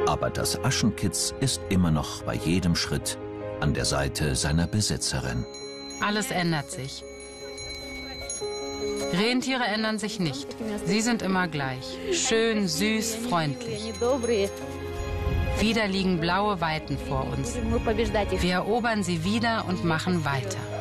Aber das Aschenkitz ist immer noch bei jedem Schritt an der Seite seiner Besitzerin. Alles ändert sich. Rentiere ändern sich nicht. Sie sind immer gleich. Schön, süß, freundlich. Wieder liegen blaue Weiten vor uns. Wir erobern sie wieder und machen weiter.